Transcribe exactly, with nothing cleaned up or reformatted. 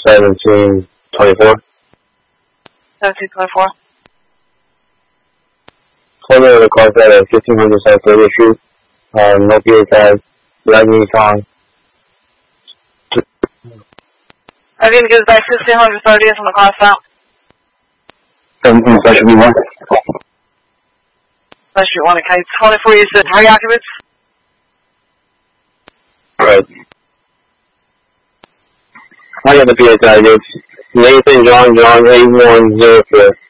seventeen twenty-four. seventeen twenty-four. Corner of the car at fifteen hundred South thirtieth Street. Uh, no P A tag. Lightning song. I need to get back fifteen hundred thirtieth on the car stop. seventeen Special B one. Special one, okay. twenty-four, you said three occupants? Right. I got the P A tag. It's Nathan John John eight one zero four.